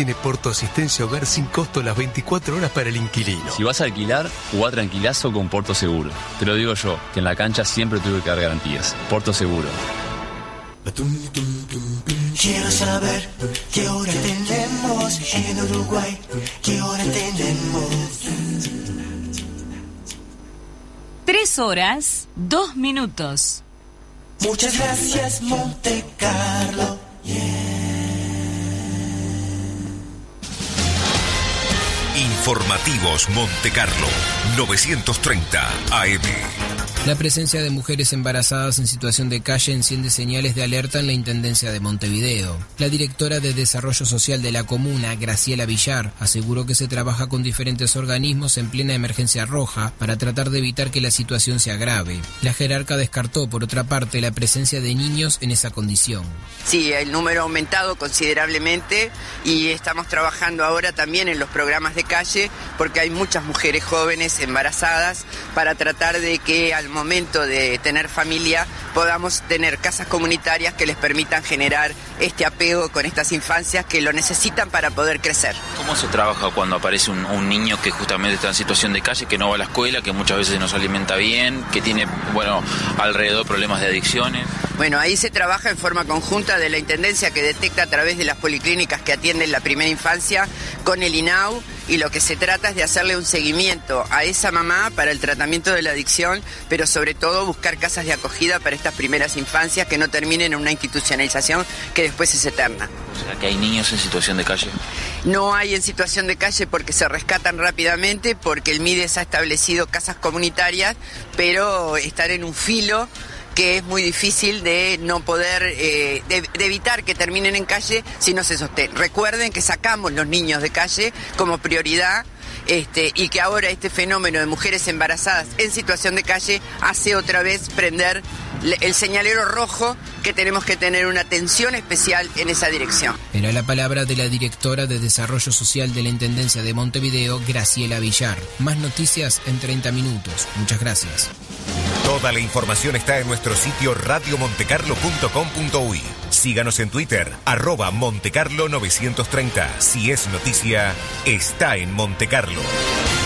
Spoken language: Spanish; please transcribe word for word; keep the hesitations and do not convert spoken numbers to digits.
tiene Porto Asistencia Hogar sin costo las veinticuatro horas para el inquilino. Si vas a alquilar, jugá tranquilazo con Porto Seguro. Te lo digo yo, que en la cancha siempre tuve que dar garantías. Porto Seguro. Quiero saber qué hora tenemos en Uruguay, qué hora tenemos. Tres horas, dos minutos. Muchas gracias, Monte Carlo. Yeah. Informativos Monte Carlo, novecientos treinta A M. La presencia de mujeres embarazadas en situación de calle enciende señales de alerta en la Intendencia de Montevideo. La directora de Desarrollo Social de la comuna, Graciela Villar, aseguró que se trabaja con diferentes organismos en plena emergencia roja para tratar de evitar que la situación se agrave. La jerarca descartó, por otra parte, la presencia de niños en esa condición. Sí, el número ha aumentado considerablemente y estamos trabajando ahora también en los programas de calle porque hay muchas mujeres jóvenes embarazadas para tratar de que al momento de tener familia podamos tener casas comunitarias que les permitan generar este apego con estas infancias que lo necesitan para poder crecer. ¿Cómo se trabaja cuando aparece un, un niño que justamente está en situación de calle, que no va a la escuela, que muchas veces no se alimenta bien, que tiene, bueno, alrededor problemas de adicciones? Bueno, ahí se trabaja en forma conjunta de la Intendencia que detecta a través de las policlínicas que atienden la primera infancia con el I N A U y lo que se trata es de hacerle un seguimiento a esa mamá para el tratamiento de la adicción, pero sobre todo buscar casas de acogida para estas primeras infancias que no terminen en una institucionalización que después es eterna. O sea, que hay niños en situación de calle. No hay en situación de calle porque se rescatan rápidamente, porque el MIDES ha establecido casas comunitarias, pero están en un filo que es muy difícil de no poder, eh, de, de evitar que terminen en calle si no se sostienen. Recuerden que sacamos los niños de calle como prioridad este, y que ahora este fenómeno de mujeres embarazadas en situación de calle hace otra vez prender el señalero rojo que tenemos que tener una atención especial en esa dirección. Era la palabra de la directora de Desarrollo Social de la Intendencia de Montevideo, Graciela Villar. Más noticias en treinta minutos. Muchas gracias. Toda la información está en nuestro sitio radio montecarlo punto com punto uy. Síganos en Twitter, arroba Montecarlo novecientos treinta. Si es noticia, está en Montecarlo.